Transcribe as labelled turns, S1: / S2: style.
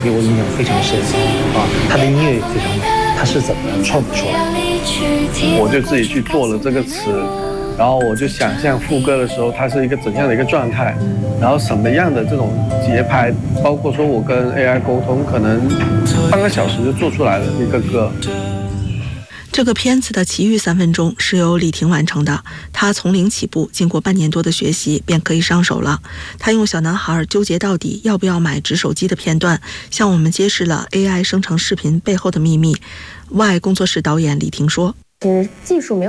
S1: 给我印象非常深啊，他的音乐也非常美，他是怎么创作出来的？
S2: 我就自己去做了这个词，然后我就想象副歌的时候它是一个怎样的一个状态，然后什么样的这种节拍，包括说我跟 AI 沟通，可能半个小时就做出来了一个歌。
S3: 这个片子的其余3分钟是由李婷完成的，她从零起步，经过半年多的学习便可以上手了。她用小男孩纠结到底要不要买纸手机的片段，向我们揭示了 AI 生成视频背后的秘密。Y 工作室导演李婷说：“
S4: 其实技术没有